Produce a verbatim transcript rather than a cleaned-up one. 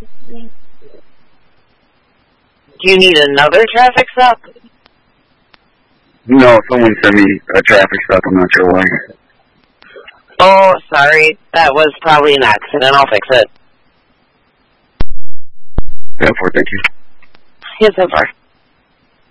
Do you need another traffic stop? No, someone sent me a traffic stop. I'm not sure why. Oh, sorry. That was probably an accident. I'll fix it. ten four, thank you. Yes, so far.